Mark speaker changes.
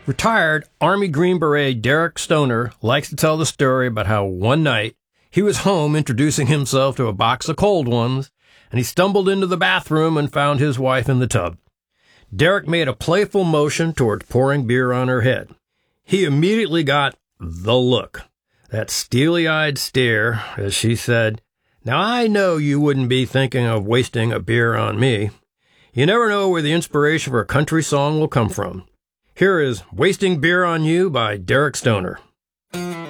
Speaker 1: Retired Army Green Beret Derek Stoner likes to tell the story about how one night he was home introducing himself to a box of cold ones, and he stumbled into the bathroom and found his wife in the tub. Derek made a playful motion toward pouring beer on her head. He immediately got the look, that steely-eyed stare, as she said, "Now I know you wouldn't be thinking of wasting a beer on me. You never know where the inspiration for a country song will come from." Here is Wasting Beer on You by Derek Stoner.